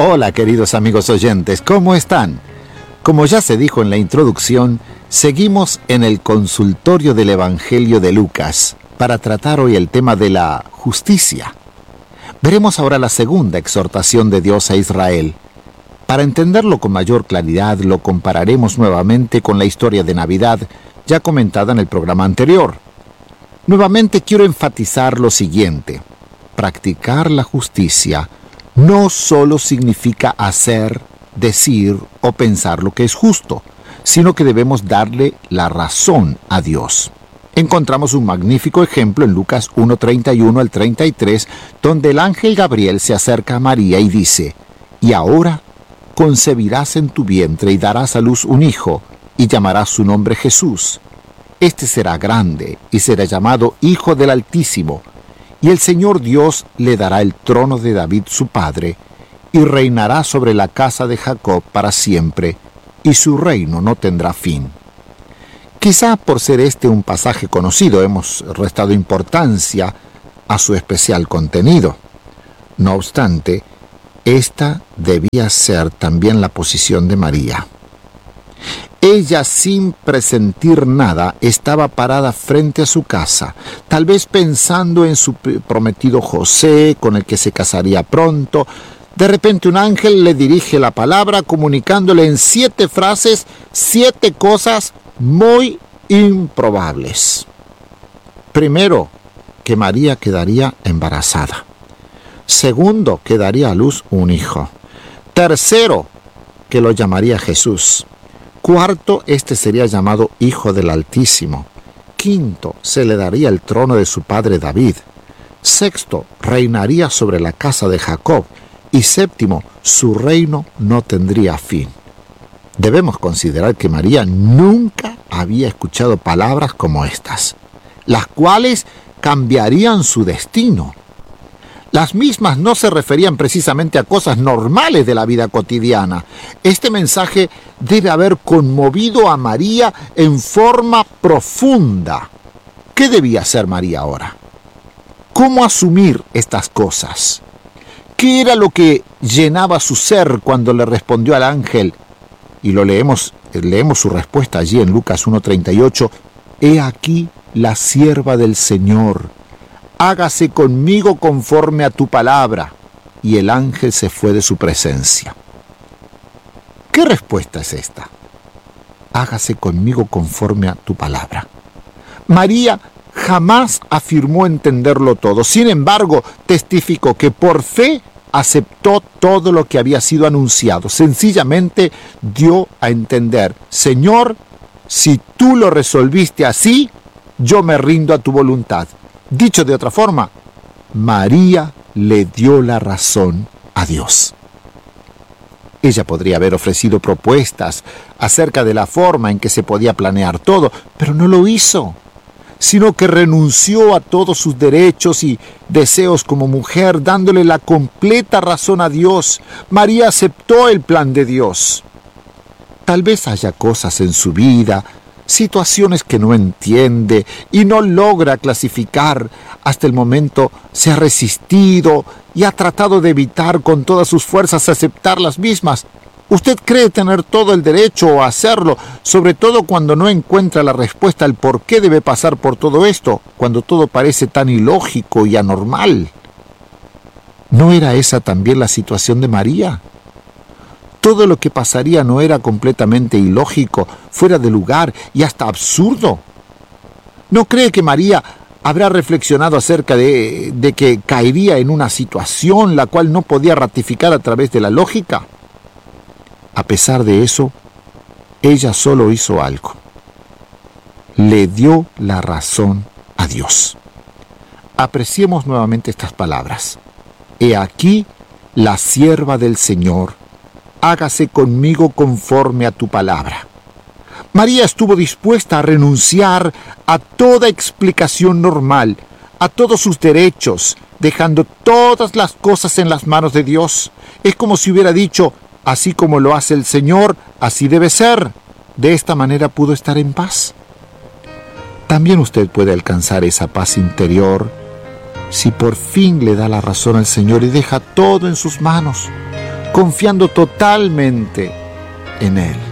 Hola queridos amigos oyentes, ¿cómo están? Como ya se dijo en la introducción, seguimos en el consultorio del Evangelio de Lucas para tratar hoy el tema de la justicia. Veremos ahora la segunda exhortación de Dios a Israel. Para entenderlo con mayor claridad, lo compararemos nuevamente con la historia de Navidad, ya comentada en el programa anterior. Nuevamente quiero enfatizar lo siguiente: practicar la justicia no solo significa hacer, decir o pensar lo que es justo, sino que debemos darle la razón a Dios. Encontramos un magnífico ejemplo en Lucas 1:31 al 33, donde el ángel Gabriel se acerca a María y dice: «Y ahora concebirás en tu vientre y darás a luz un hijo, y llamarás su nombre Jesús. Este será grande y será llamado Hijo del Altísimo, y el Señor Dios le dará el trono de David su padre, y reinará sobre la casa de Jacob para siempre, y su reino no tendrá fin». Quizá por ser este un pasaje conocido hemos restado importancia a su especial contenido. No obstante, esta debía ser también la posición de María. Ella, sin presentir nada, estaba parada frente a su casa, tal vez pensando en su prometido José, con el que se casaría pronto. De repente un ángel le dirige la palabra, comunicándole en 7 frases 7 cosas muy improbables. Primero, que María quedaría embarazada. Segundo, que daría a luz un hijo. Tercero, que lo llamaría Jesús. Cuarto, este sería llamado Hijo del Altísimo. Quinto, se le daría el trono de su padre David. Sexto, reinaría sobre la casa de Jacob. Y séptimo, su reino no tendría fin. Debemos considerar que María nunca había escuchado palabras como estas, las cuales cambiarían su destino. Las mismas no se referían precisamente a cosas normales de la vida cotidiana. Este mensaje debe haber conmovido a María en forma profunda. ¿Qué debía hacer María ahora? ¿Cómo asumir estas cosas? ¿Qué era lo que llenaba su ser cuando le respondió al ángel? Y leemos su respuesta allí en Lucas 1:38. «He aquí la sierva del Señor. Hágase conmigo conforme a tu palabra». Y el ángel se fue de su presencia. ¿Qué respuesta es esta? Hágase conmigo conforme a tu palabra. María jamás afirmó entenderlo todo. Sin embargo, testificó que por fe aceptó todo lo que había sido anunciado. Sencillamente dio a entender: Señor, si tú lo resolviste así, yo me rindo a tu voluntad. Dicho de otra forma, María le dio la razón a Dios. Ella podría haber ofrecido propuestas acerca de la forma en que se podía planear todo, pero no lo hizo, sino que renunció a todos sus derechos y deseos como mujer, dándole la completa razón a Dios. María aceptó el plan de Dios. Tal vez haya cosas en su vida, situaciones que no entiende y no logra clasificar. Hasta el momento se ha resistido y ha tratado de evitar con todas sus fuerzas aceptar las mismas. Usted cree tener todo el derecho a hacerlo, sobre todo cuando no encuentra la respuesta al por qué debe pasar por todo esto, cuando todo parece tan ilógico y anormal. ¿No era esa también la situación de María? Todo lo que pasaría no era completamente ilógico, fuera de lugar y hasta absurdo. ¿No cree que María habrá reflexionado acerca de que caería en una situación la cual no podía ratificar a través de la lógica? A pesar de eso, ella solo hizo algo. Le dio la razón a Dios. Apreciemos nuevamente estas palabras. He aquí la sierva del Señor. Hágase conmigo conforme a tu palabra. María estuvo dispuesta a renunciar a toda explicación normal, a todos sus derechos, dejando todas las cosas en las manos de Dios. Es como si hubiera dicho: así como lo hace el Señor, así debe ser. De esta manera pudo estar en paz. También usted puede alcanzar esa paz interior si por fin le da la razón al Señor y deja todo en sus manos. confiando totalmente en Él.